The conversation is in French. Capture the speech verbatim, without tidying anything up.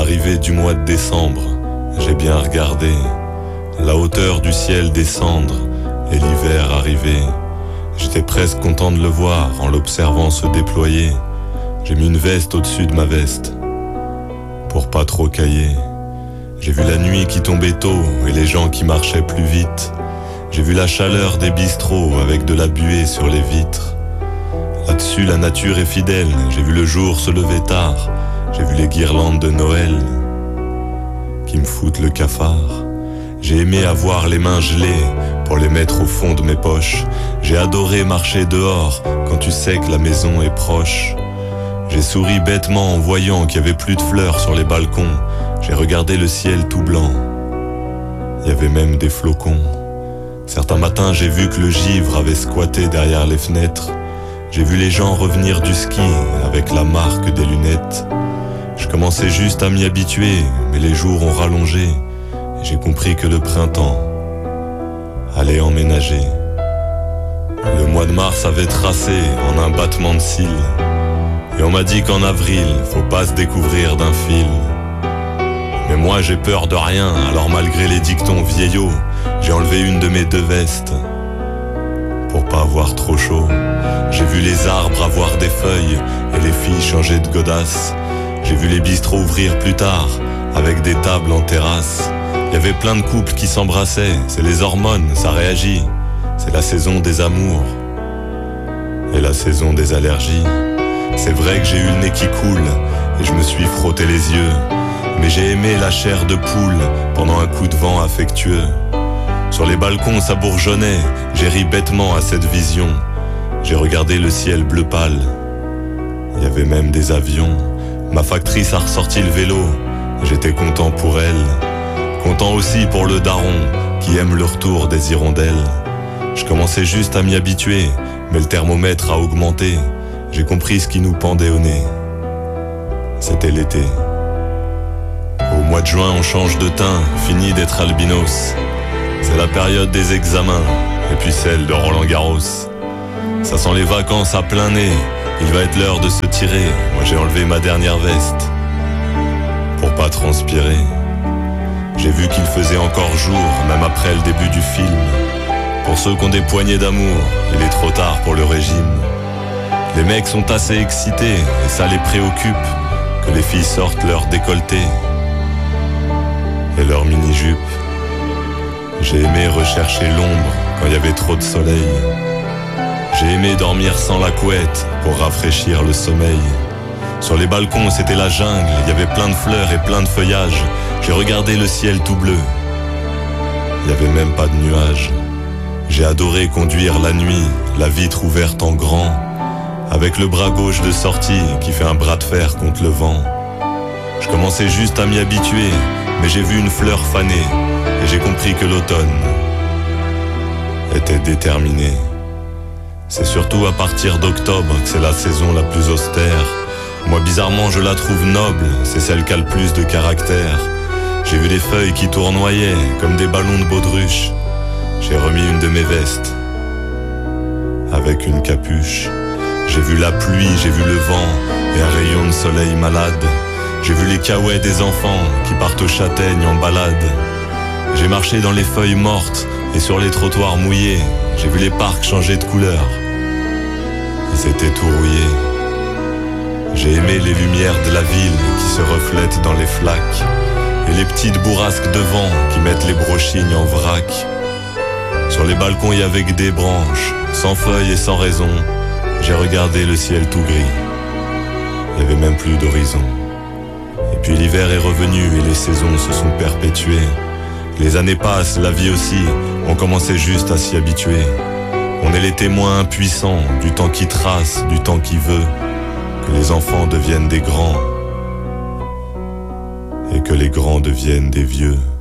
l'arrivée du mois de décembre, j'ai bien regardé la hauteur du ciel descendre et l'hiver arriver. J'étais presque content de le voir en l'observant se déployer. J'ai mis une veste au-dessus de ma veste pour pas trop cailler. J'ai vu la nuit qui tombait tôt et les gens qui marchaient plus vite. J'ai vu la chaleur des bistrots avec de la buée sur les vitres. Là-dessus la nature est fidèle, j'ai vu le jour se lever tard. J'ai vu les guirlandes de Noël qui me foutent le cafard. J'ai aimé avoir les mains gelées pour les mettre au fond de mes poches. J'ai adoré marcher dehors quand tu sais que la maison est proche. J'ai souri bêtement en voyant qu'il y avait plus de fleurs sur les balcons. J'ai regardé le ciel tout blanc, il y avait même des flocons. Certains matins j'ai vu que le givre avait squatté derrière les fenêtres. J'ai vu les gens revenir du ski avec la marque des lunettes. Je commençais juste à m'y habituer, mais les jours ont rallongé et j'ai compris que le printemps allait emménager. Le mois de mars avait tracé en un battement de cils et on m'a dit qu'en avril, faut pas se découvrir d'un fil. Mais moi j'ai peur de rien, alors malgré les dictons vieillots, j'ai enlevé une de mes deux vestes pour pas avoir trop chaud. J'ai vu les arbres avoir des feuilles et les filles changer de godasses. J'ai vu les bistrots ouvrir plus tard avec des tables en terrasse. Il y avait plein de couples qui s'embrassaient, c'est les hormones, ça réagit. C'est la saison des amours et la saison des allergies. C'est vrai que j'ai eu le nez qui coule et je me suis frotté les yeux, mais j'ai aimé la chair de poule pendant un coup de vent affectueux. Sur les balcons ça bourgeonnait, j'ai ri bêtement à cette vision. J'ai regardé le ciel bleu pâle, il y avait même des avions. Ma factrice a ressorti le vélo, j'étais content pour elle. Content aussi pour le daron qui aime le retour des hirondelles. Je commençais juste à m'y habituer, mais le thermomètre a augmenté. J'ai compris ce qui nous pendait au nez, c'était l'été. Au mois de juin on change de teint, fini d'être albinos. C'est la période des examens et puis celle de Roland Garros. Ça sent les vacances à plein nez, il va être l'heure de se tirer. Moi j'ai enlevé ma dernière veste pour pas transpirer. J'ai vu qu'il faisait encore jour, même après le début du film. Pour ceux qui ont des poignées d'amour, il est trop tard pour le régime. Les mecs sont assez excités et ça les préoccupe que les filles sortent leur décolleté et leur mini-jupe. J'ai aimé rechercher l'ombre quand il y avait trop de soleil. J'ai aimé dormir sans la couette pour rafraîchir le sommeil. Sur les balcons c'était la jungle, il y avait plein de fleurs et plein de feuillages. J'ai regardé le ciel tout bleu, il y avait même pas de nuages. J'ai adoré conduire la nuit, la vitre ouverte en grand, avec le bras gauche de sortie qui fait un bras de fer contre le vent. Je commençais juste à m'y habituer, mais j'ai vu une fleur fanée et j'ai compris que l'automne était déterminé. C'est surtout à partir d'octobre que c'est la saison la plus austère. Moi bizarrement je la trouve noble, c'est celle qui a le plus de caractère. J'ai vu des feuilles qui tournoyaient comme des ballons de baudruche. J'ai remis une de mes vestes avec une capuche. J'ai vu la pluie, j'ai vu le vent et un rayon de soleil malade. J'ai vu les caouets des enfants qui partent aux châtaignes en balade. J'ai marché dans les feuilles mortes et sur les trottoirs mouillés. J'ai vu les parcs changer de couleur, ils étaient tout rouillés. J'ai aimé les lumières de la ville qui se reflètent dans les flaques et les petites bourrasques de vent qui mettent les brochignes en vrac. Sur les balcons il y avait que des branches, sans feuilles et sans raison. J'ai regardé le ciel tout gris, il n'y avait même plus d'horizon. Et puis l'hiver est revenu et les saisons se sont perpétuées. Les années passent, la vie aussi, on commençait juste à s'y habituer. On est les témoins impuissants du temps qui trace, du temps qui veut que les enfants deviennent des grands et que les grands deviennent des vieux.